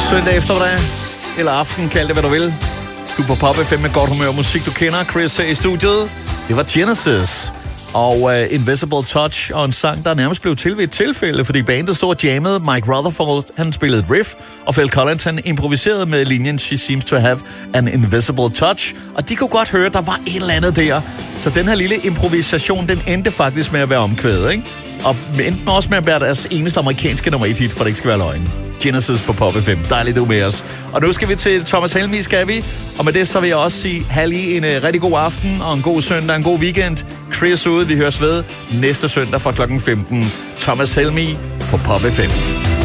Søndag eftermiddag, eller aften, kald det hvad du vil. Du er på Pop FM med godt humør musik, du kender. Chris i studiet. Det var Genesis og Invisible Touch, og en sang, der nærmest blev til ved et tilfælde, fordi bandet stod og jammede. Mike Rutherford, han spillede et riff, og Phil Collins, han improviserede med linjen She seems to have an invisible touch, og de kunne godt høre, der var et eller andet der. Så den her lille improvisation, den endte faktisk med at være omkvædet, ikke? Og endte også med at være deres eneste amerikanske nummer 1 hit, for det ikke skal være løgn. Genesis på Pop FM. Dejligt, du er med os. Og nu skal vi til Thomas Helmig, skal vi? Og med det så vil jeg også sige, en rigtig god aften og en god søndag, en god weekend. Chris ude, vi høres ved næste søndag fra klokken 15. Thomas Helmig på Pop FM.